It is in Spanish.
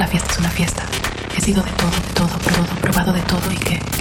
fiesta es una fiesta. He sido de todo, probado de todo y que